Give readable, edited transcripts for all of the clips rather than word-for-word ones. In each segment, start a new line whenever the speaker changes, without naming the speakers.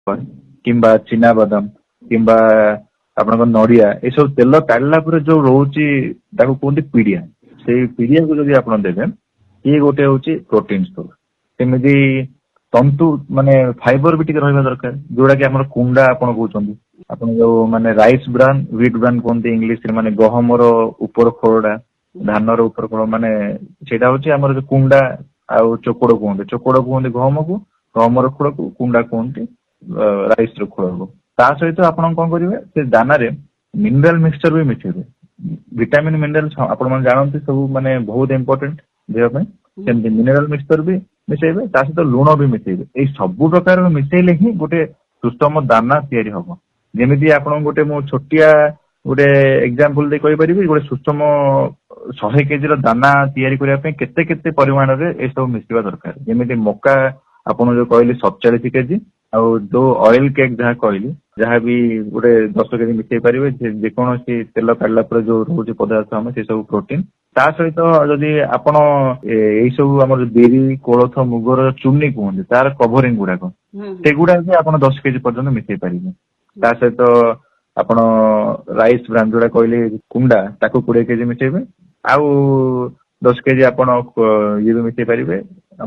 किंबा चिना बादाम किंबा आपन नड़िया ये सब तेल काढ़ला जो रोचे कहते पीड़िया से पीड़िया को जब आप देवे ये गोटे हूँ प्रोटीन सोर्स सेमती तंतु माने फाइबर भी रहा दरकार जोड़ा कि आम कुंडा आपन कहते आप जो माने राइस ब्रान व्हीट ब्रान कहते इंग्लीश माने गहमर उपर खोड़ा धानर उपर खोड़ माने सेटा हूँ आम जो कुंडा आउ चोकड़ कहते गहम को गहमर खोड़ को कुंडा कहते राइस खोड़ को ता सहित आपण कौन करेंगे से दाना रे मिनरल मिक्सचर भी मिसेबे विटामिन मिनरल आपण जानते सब माने बहुत इंपोर्टेंट देह सेमती मिनरल मिक्सचर भी मिसेबे ता सहित लुण भी मिसेबे ए सब प्रकार मिसेले ही गोटे सुषम दाना तैयारी हम जमी आपण गोटे मो छोटिया गोटे एग्जांपल दे कहि परिबी गोटे सुषम 100 केजी दाना तैयारी करने केते केते परिमाण रे ए सब मिसवा दरकार जमी मक्का आपण जो कहली 47 केजी आउ जो ऑयल केक जहाँ कहली जहाँ भी गोटे 10 केजी मिसई पारे जेकोसी तेल काढ़ला जो रोचे पदार्थ हम से सब प्रोटीन ता सहित जदि आपण यही सब आम बिरी कोलथ मुगर चुन्नी कहते तार कभरिंग गुड़ाक सेगुड़ा भी आप 10 केजी पर्यटन मिसई पारे ता सहित आपण राइस ब्रांड जोड़ा कहले कुंडा ताको 20 केजी मिसेबे आउ 10 केजी आपण ये भी मिसई पारे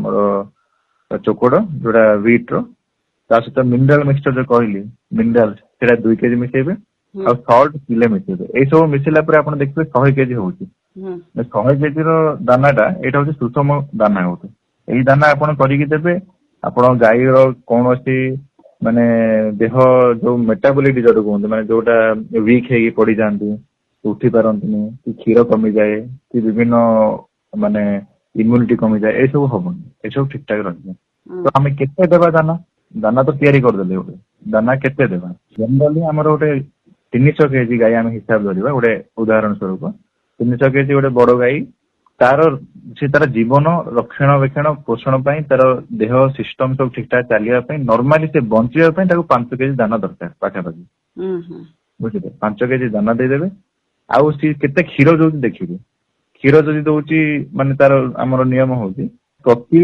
आमर चोकड़ जोड़ा व्हीट रो ता सहित मिनरल मिक्सचर जो कहली मिनरल से 2 केजी मिसेबे और सल्ट किले मिसेबे ये सब मिसेला आप देखिए 100 केजी हूँ 100 केजी दानाटा यहाँ हूँ सुषम दाना हूँ यही दाना आप करदेवे आप गाई कौन माने देह जो मेटाबॉलिक डिजॉर्डर कहते माने जोटा वीक है पड़ जाती उठी पारती कि क्षीर कमी जाए कि विभिन्न माने इम्यूनिटी कमी जाए ये सब हम ये सब ठीक ठाक रही तो आम केते देवा दाना दाना तो तैयारी करदे गोटे दाना केते देवा जनरली आमर गोटे 300 केजी गाई आम हिसाब धरवा गोटे उदाहरण स्वरूप 300 केजी गोटे बड़ गाई तार जीवन रक्षणाबेक्षण पोषण तार देह सिस्टम सब ठीक ठाक चलिए नॉर्मली से बंचाई 5 केजी दाना दरकार पाखापाखि बुझे 5 केजी दाना देदेवे आउ सी केते क्षीर जो देखिए क्षीर जदि दौची माने तार आमर नियम हूँ प्रति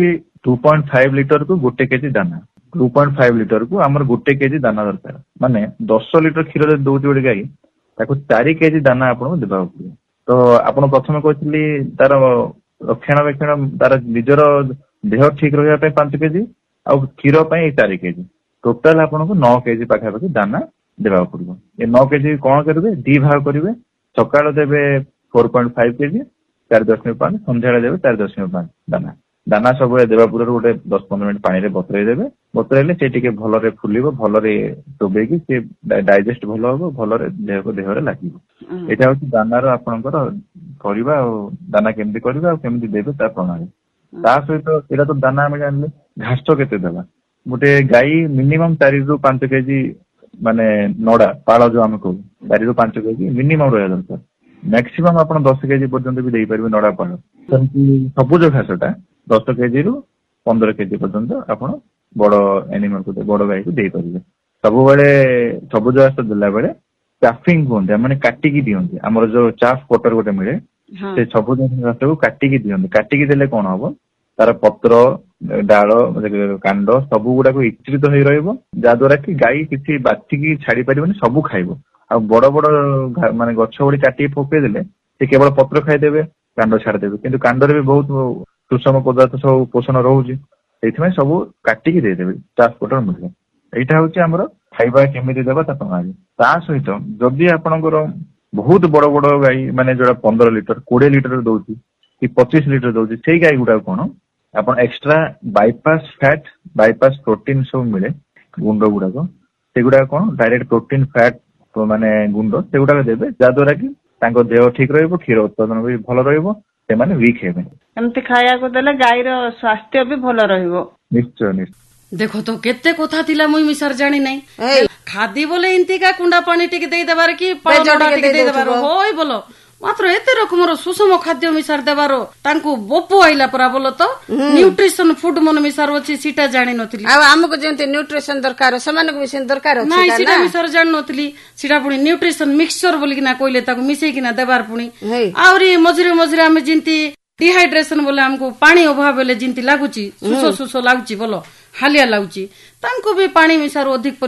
2.5 लिटर को 1 केजी दाना 2.5 लिटर को आमर 1 केजी दाना दरकार माने 10 लिटर क्षीर दौची गोटे गाई ताको 4 केजी दाना आपको देवा पड़े तो आपण प्रथम कहली तार रक्षणाबेक्षण तार निजर देह ठीक रहा 5 केजी आउ क्षीर 4 केजी टोटाल आपन को 9 केजी पाखापाखि दाना देवा पड़ो ये 9 केजी कौन करेंगे 2 भाग करेंगे सकाल देवे 4.5 केजी 4.5 संध्या देवे 4.5 दाना दाना सब देवा पूर्व गोटे 10-15 मिनट पानी बतुराई देवे बतुराइले से टिके भलरे फुलिबो भलरे डोबेकी से डाइजेस्ट भल हो भलरे देह को देहरे लागिबो एटा होची दानार आपनकर करबा दाना केमती करबा केमती देबे ता प्रणाली ता सहित एटा तो दाना हम जानले घास केते देबा गोटे गाई मिनिमम 4 ରୁ 5 केजी माने नड़ा पाड़ जो आम कहू 4 ରୁ 5 केजी मिनिमम रहा दरकार मैक्सिमम आप 10 केजी पर्यंत भी दे पारे नड़ा पाड़ सबुज घासटा 10 केजी ରୁ 15 केजी पर्यंत आप बड़ एनिमल को बड़ गाई को दे पारे सब सबुज घास देला बेले चाफिंग कहते मैंने काटिकी दिखती आमर जो चाफ कटर गोटे मिले से सबुज घास को काटिकी दिखती काटिकी देले कौन हम तार पत्र डाल कांड सब गुड़ा एकत्रित हो रहा कि गाई किसी बाछिकी छाड़ी पारे सब खाइब आ बड़ बड़ माने गछ गुड़ी काटिकी पकई देले से केवल पत्र खाईदेवे कांड छाड़देवे किंतु कांडरे भी बहुत सुषम पदार्थ सब पोषण रोचे से सब काटिकी देदेवे चाफ कटर मिले यहाँ हूँ आमर खाଇବା केमिति देबा ता प्रणाली ता सहित जदि आपनकर बहुत बड़ बड़ गाई माने जोड़ा 15 लिटर 20 लिटर दौची कि 25 लिटर दौची से गाई गुड़ा कौन आप extra bypass fat bypass protein सब मिले गुंड गुड़ाक सेगुड़ा कौन डायरेक्ट प्रोटीन फैट माने गुंड सेगुड़ा देवे जहाद्वारा कि देह ठीक रहिबो क्षीर उत्पादन भी भल रहिबो से माने वीक हेबे
एमती खाया को देले गाईर स्वास्थ्य भी भल रहिबो
निश्चय निश्चय
देखो तो केते कथा थिला मुई मिसर जानी नहीं खादी बोले इंती का कुंडा पानी टिके देई देबार कि पाउडर टिके देई देबार होय बोलो मात्र एते रकमर सुषम खाद्य मिसार देबार तांको बोपो आइला परा बोलो तो न्यूट्रिशन फूड मन मिसार अछि सीटा जानि नथिली
आ हमको जेंते न्यूट्रिशन दरकार समान को भी दरकार अछि
नाही सीटा मिसार जानि नथिली सीटा पुनी न्यूट्रिशन मिक्सचर बोली किना कहले ताको मिसई किना देबार पुनी आउरी मझरे मझरे हम जिंती डिहाइड्रेशन बोले हमको पानी अभाव बोले जिंती लागुची सुसो सुसो लागुची बोलो हालिया लागुची तांको भी पानी मिसार अधिक